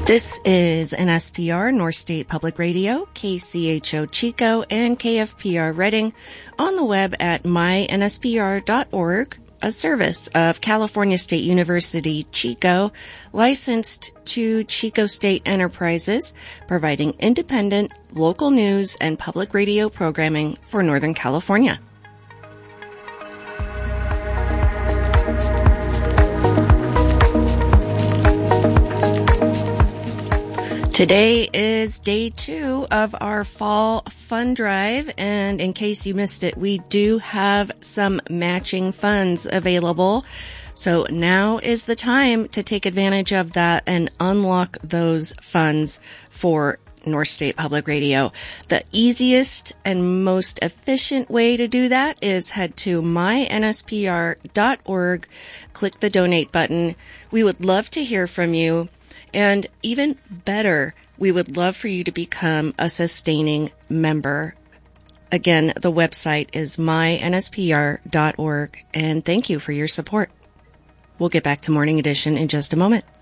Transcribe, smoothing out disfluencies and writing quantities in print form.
This is NSPR, North State Public Radio, KCHO Chico, and KFPR Reading, on the web at mynspr.org, a service of California State University, Chico, licensed to Chico State Enterprises, providing independent, local news and public radio programming for Northern California. Today is day 2 of our fall fund drive, and in case you missed it, we do have some matching funds available. So now is the time to take advantage of that and unlock those funds for North State Public Radio. The easiest and most efficient way to do that is head to mynspr.org, click the donate button. We would love to hear from you. And even better, we would love for you to become a sustaining member. Again, the website is mynspr.org, and thank you for your support. We'll get back to Morning Edition in just a moment.